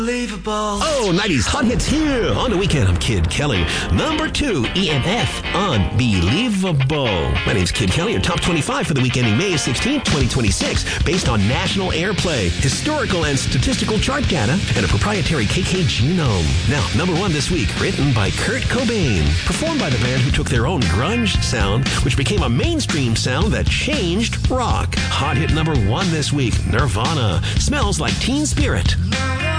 Oh, 90s hot hits here on the weekend. I'm Kid Kelly. Number 2, EMF, Unbelievable. My name's Kid Kelly. Your top 25 for the week ending May 16, 2026, based on national airplay, historical and statistical chart data, and a proprietary KK genome. Now, number 1 this week, written by Kurt Cobain, performed by the band who took their own grunge sound, which became a mainstream sound that changed rock. Hot hit number 1 this week, Nirvana, Smells Like Teen Spirit.